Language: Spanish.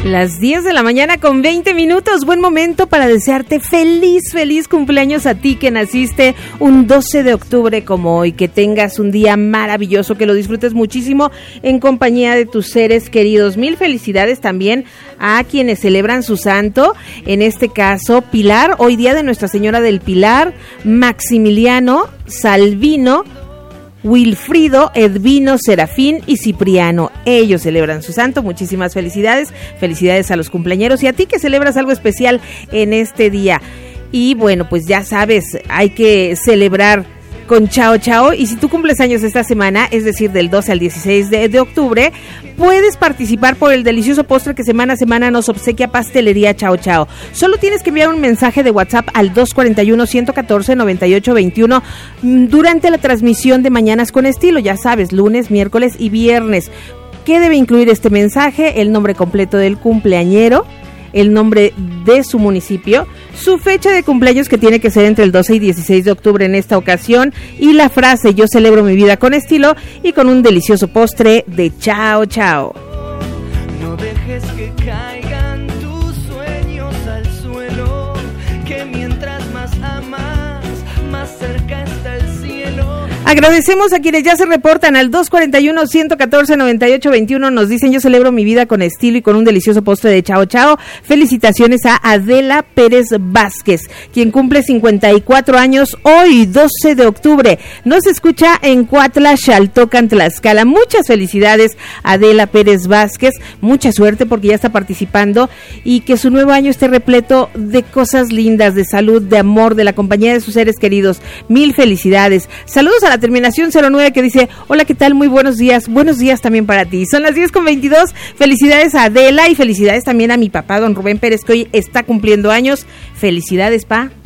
Las 10 de la mañana con 20 minutos, buen momento para desearte feliz cumpleaños a ti que naciste un 12 de octubre como hoy, que tengas un día maravilloso, que lo disfrutes muchísimo en compañía de tus seres queridos. Mil felicidades también a quienes celebran su santo, en este caso Pilar, hoy día de Nuestra Señora del Pilar, Maximiliano, Salvino, Wilfrido, Edvino, Serafín y Cipriano. Ellos celebran su santo. Muchísimas felicidades. Felicidades a los cumpleañeros y a ti que celebras algo especial en este día. Y bueno, pues ya sabes, hay que celebrar con Chao Chao, y si tú cumples años esta semana, es decir, del 12 al 16 de octubre, puedes participar por el delicioso postre que semana a semana nos obsequia Pastelería Chao Chao. Solo tienes que enviar un mensaje de WhatsApp al 241-114-9821 durante la transmisión de Mañanas con Estilo, ya sabes, lunes, miércoles y viernes. ¿Qué debe incluir este mensaje? El nombre completo del cumpleañero, el nombre de su municipio, su fecha de cumpleaños, que tiene que ser entre el 12 y 16 de octubre en esta ocasión, y la frase "Yo celebro mi vida con estilo", y con un delicioso postre de Chao Chao. No dejes que caigan tus sueños al suelo, que mientras más amas, más cerca está el cielo. Agradecemos a quienes ya se reportan al 241-114-9821. Nos dicen: yo celebro mi vida con estilo y con un delicioso postre de Chao Chao. Felicitaciones a Adela Pérez Vázquez, quien cumple 54 años hoy, 12 de octubre. Nos escucha en Cuautla, Xaltocan, Tlaxcala. Muchas felicidades, Adela Pérez Vázquez. Mucha suerte porque ya está participando, y que su nuevo año esté repleto de cosas lindas, de salud, de amor, de la compañía de sus seres queridos. Mil felicidades. Saludos a la terminación 09 que dice: hola, ¿qué tal? Muy buenos días también para ti. Son las 10:22, felicidades a Adela y felicidades también a mi papá, don Rubén Pérez, que hoy está cumpliendo años. Felicidades, pa.